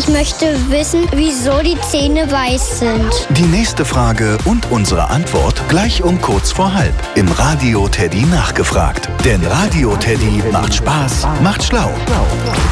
Ich möchte wissen, wieso die Zähne weiß sind. Die nächste Frage und unsere Antwort gleich um kurz vor halb im Radio Teddy nachgefragt. Denn Radio Teddy macht Spaß, macht schlau.